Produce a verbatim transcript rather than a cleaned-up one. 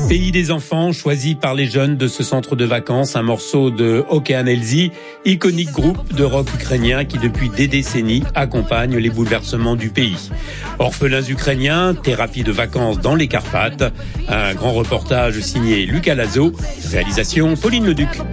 Pays des enfants, choisi par les jeunes de ce centre de vacances, un morceau de Okean Elzy, iconique groupe de rock ukrainien qui depuis des décennies accompagne les bouleversements du pays. Orphelins ukrainiens, thérapie de vacances dans les Carpates, un grand reportage signé Lucas Lazo, réalisation Pauline Leduc.